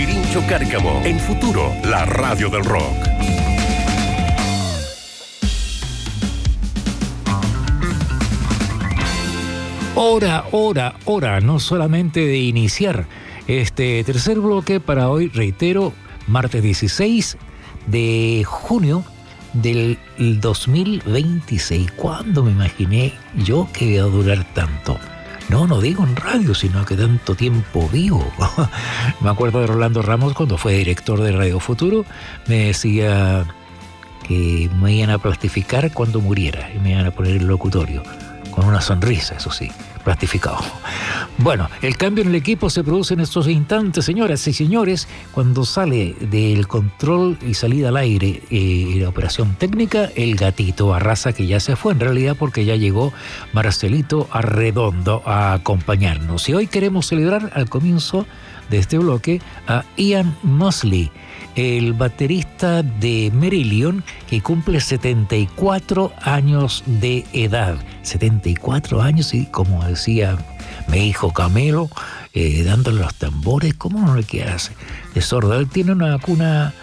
Pirincho Cárcamo. En Futuro, la radio del rock. Hora, no solamente de iniciar este tercer bloque para hoy, reitero, martes 16 de junio del 2026. ¿Cuándo me imaginé yo que iba a durar tanto? No digo en radio, sino que tanto tiempo vivo. Me acuerdo de Rolando Ramos cuando fue director de Radio Futuro, me decía que me iban a plastificar cuando muriera y me iban a poner el locutorio, con una sonrisa, eso sí, plastificado. Bueno, el cambio en el equipo se produce en estos instantes, señoras y señores, cuando sale del control y salida al aire la operación técnica, el gatito Arraza, que ya se fue en realidad porque ya llegó Marcelito Arredondo a acompañarnos. Y hoy queremos celebrar al comienzo de este bloque a Ian Mosley, el baterista de Marillion, que cumple 74 años de edad. 74 años, y como decía mi hijo Camelo, dándole los tambores, ¿cómo no le queda de sordo? Él tiene una cuna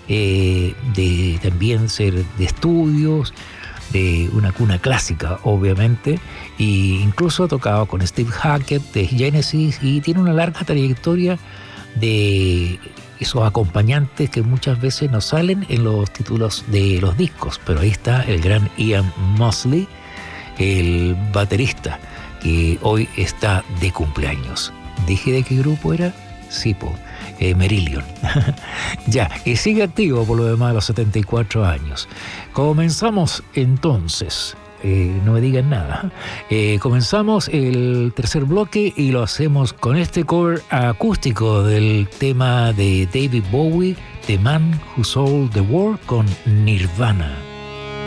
de también ser de estudios, de una cuna clásica, obviamente, e incluso ha tocado con Steve Hackett de Genesis y tiene una larga trayectoria de esos acompañantes que muchas veces no salen en los títulos de los discos, pero ahí está el gran Ian Mosley, el baterista, que hoy está de cumpleaños. ¿Dije de qué grupo era? Sí, Marillion. Ya, y sigue activo por lo demás a los 74 años. Comenzamos entonces. No me digan nada. Comenzamos el tercer bloque y lo hacemos con este cover acústico del tema de David Bowie, The Man Who Sold the World, con Nirvana.